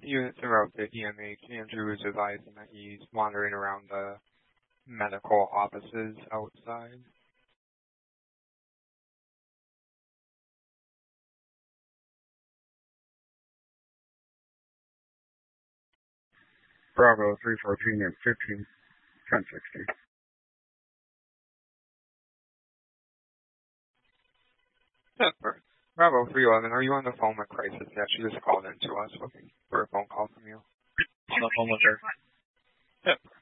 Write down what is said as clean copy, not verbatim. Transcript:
Unit 0 to EMH, Andrew is advising that he's wandering around the medical offices outside. Bravo 314 at 15, 1060. Bravo 311, are you on the phone with Crisis? Yeah, she just called in to us looking for a phone call from you. On the phone with her. Yep.